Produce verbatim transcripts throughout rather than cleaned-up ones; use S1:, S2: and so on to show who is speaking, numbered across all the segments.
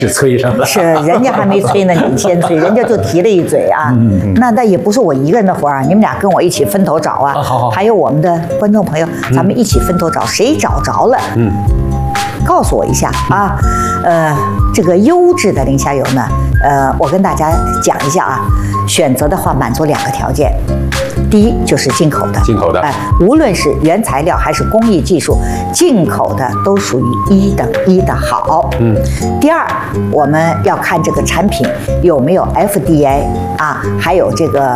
S1: 是催上的，
S2: 是人家还没催呢，你先催，人家就提了一嘴啊。嗯、那那也不是我一个人的活啊，你们俩跟我一起分头找啊。
S1: 啊好好
S2: 还有我们的观众朋友，咱们一起分头找，谁找着了？嗯，告诉我一下啊。呃，这个优质的磷虾油呢，呃，我跟大家讲一下啊，选择的话满足两个条件。第一就是进口的，
S1: 进口的，
S2: 哎，无论是原材料还是工艺技术，进口的都属于一等一的好。嗯。第二，我们要看这个产品有没有 F D A 啊，还有这个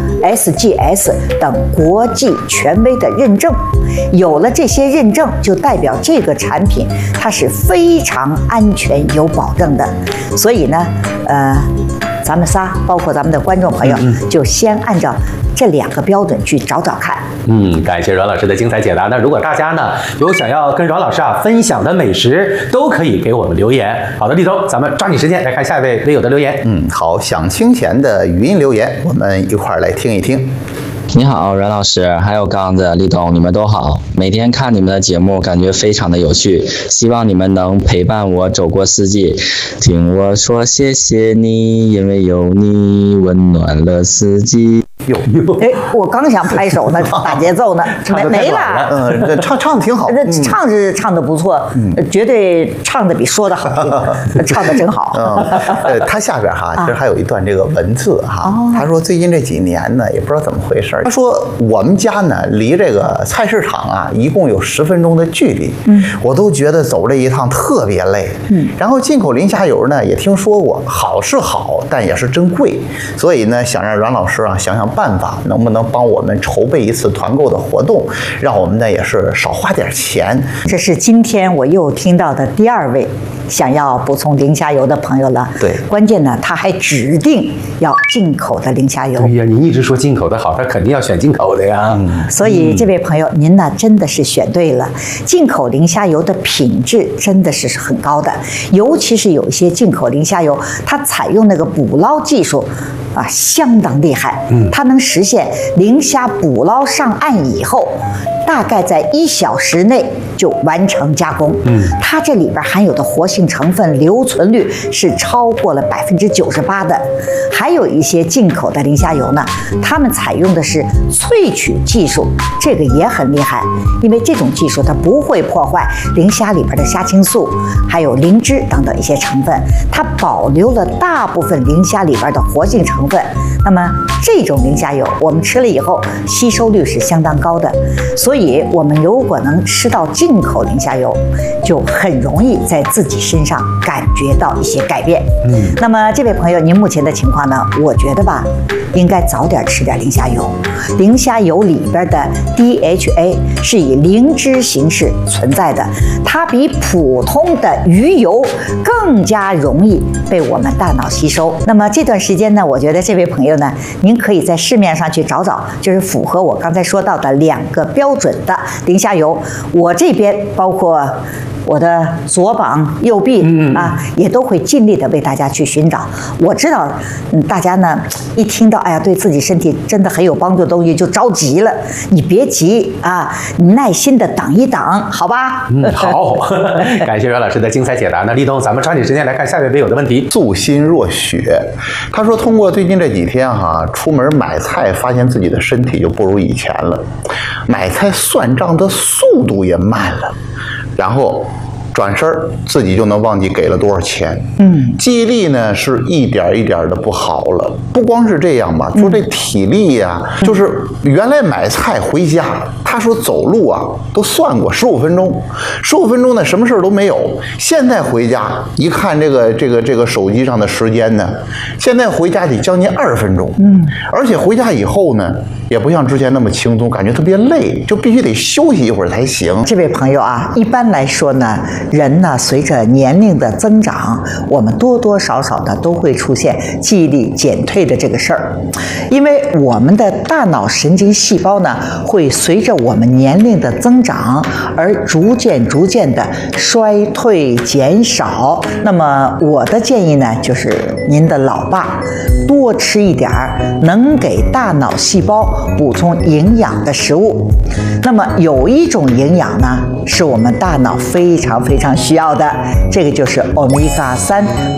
S2: S G S 等国际权威的认证。有了这些认证，就代表这个产品它是非常安全有保证的。所以呢，呃。咱们仨，包括咱们的观众朋友，就先按照这两个标准去找找看。
S1: 嗯，感谢阮老师的精彩解答。那如果大家呢有想要跟阮老师啊分享的美食，都可以给我们留言。好的，立总，咱们抓紧时间来看下一位微友的留言。
S3: 嗯，好，想清闲的语音留言，我们一块儿来听一听。
S4: 你好，阮老师，还有刚刚的立董，你们都好。每天看你们的节目，感觉非常的有趣，希望你们能陪伴我走过四季。听我说谢谢你，因为有你温暖了四季。
S3: 有有，
S2: 哎，我刚想拍手呢，打节奏呢，没没了。
S3: 嗯，这唱唱的挺好，
S2: 这唱是唱的不错，嗯，绝对唱的比说的好听，唱的真好。
S3: 嗯，呃，他下边哈，其实还有一段这个文字哈，他说最近这几年呢，也不知道怎么回事，他说我们家呢离这个菜市场啊，一共有十分钟的距离，嗯，我都觉得走这一趟特别累，嗯，然后进口磷虾油呢，也听说过，好是好，但也是真贵，所以呢，想让阮老师啊想想办法，能不能帮我们筹备一次团购的活动，让我们呢也是少花点钱。
S2: 这是今天我又听到的第二位想要补充磷虾油的朋友了。
S3: 对，
S2: 关键呢，他还指定要进口的磷虾油。
S1: 对呀，您一直说进口的好，他肯定要选进口的呀。嗯、
S2: 所以这位朋友，您呢真的是选对了。进口磷虾油的品质真的是很高的，尤其是有一些进口磷虾油，它采用那个捕捞技术啊，相当厉害。嗯，它能实现磷虾捕捞上岸以后，大概在一小时内就完成加工。嗯，它这里边含有的活性成分留存率是超过了百分之九十八的。还有一些进口的磷虾油呢，他们采用的是萃取技术，这个也很厉害，因为这种技术它不会破坏磷虾里边的虾青素，还有磷脂等等一些成分，它保留了大部分磷虾里边的活性成分。那么这种磷虾油我们吃了以后吸收率是相当高的，所以我们如果能吃到进口磷虾油，就很容易在自己身上感觉到一些改变。嗯，那么这位朋友，您目前的情况呢？我觉得吧，应该早点吃点磷虾油。磷虾油里边的 D H A 是以磷脂形式存在的，它比普通的鱼油更加容易被我们大脑吸收。那么这段时间呢，我觉得这位朋友呢，您可以在市面上去找找，就是符合我刚才说到的两个标准的磷虾油。我这边包括我的左膀右臂啊，也都会尽力的为大家去寻找。我知道，嗯，大家呢一听到哎呀对自己身体真的很有帮助的东西就着急了，你别急啊，你耐心的等一等，好吧？
S1: 嗯，好，感谢阮老师的精彩解答。那立冬，咱们抓紧时间来看下一位微友的问题。
S3: 素心若雪，他说通过最近这几天哈、啊，出门买菜发现自己的身体就不如以前了，买菜算账的速度也慢了，然后转身自己就能忘记给了多少钱。嗯，记忆力呢是一点一点的不好了。不光是这样吧，说这体力呀、啊，就是原来买菜回家，他说走路啊都算过十五分钟，十五分钟呢什么事都没有。现在回家一看这个这个这个手机上的时间呢，现在回家得将近二十分钟。嗯，而且回家以后呢，也不像之前那么轻松，感觉特别累，就必须得休息一会儿才行。
S2: 这位朋友啊，一般来说呢，人呢随着年龄的增长，我们多多少少的都会出现记忆力减退的这个事儿，因为我们的大脑神经细胞呢会随着我们年龄的增长而逐渐逐渐的衰退减少。那么我的建议呢，就是您的老爸多吃一点儿能给大脑细胞补充营养的食物。那么有一种营养呢，是我们大脑非常非常需要的，这个就是欧米伽三